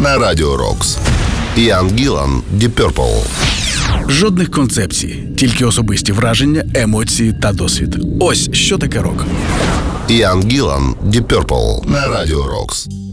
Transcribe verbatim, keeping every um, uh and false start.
на Радіо Рокс. Іан Гілан, Deep Purple. Жодних концепцій, тільки особисті враження, емоції та досвід. Ось що таке рок. Іан Гілан, Deep Purple на Радіо Рокс.